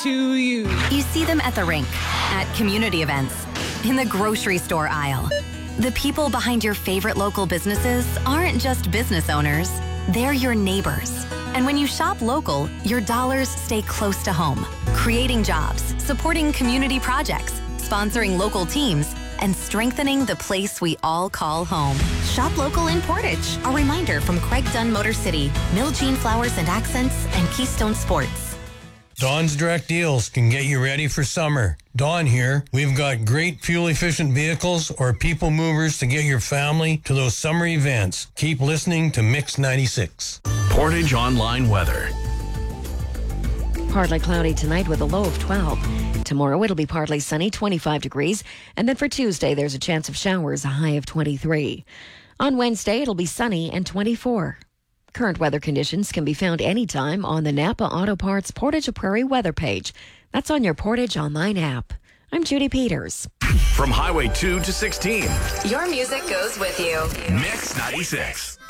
to you. You see them at the rink, at community events, in the grocery store aisle. The people behind your favorite local businesses aren't just business owners, they're your neighbors. And when you shop local, your dollars stay close to home, creating jobs, supporting community projects, sponsoring local teams, and strengthening the place we all call home. Shop local in Portage. A reminder from Craig Dunn Motor City, Mill Jean Flowers and Accents, and Keystone Sports. Dawn's Direct Deals can get you ready for summer. Dawn here. We've got great fuel-efficient vehicles or people movers to get your family to those summer events. Keep listening to Mix 96. Portage Online Weather. Partly cloudy tonight with a low of 12. Tomorrow it'll be partly sunny, 25 degrees. And then for Tuesday, there's a chance of showers, a high of 23. On Wednesday, it'll be sunny and 24. Current weather conditions can be found anytime on the Napa Auto Parts Portage Prairie weather page. That's on your Portage Online app. I'm Judy Peters. From Highway 2 to 16. Your music goes with you. Mix 96.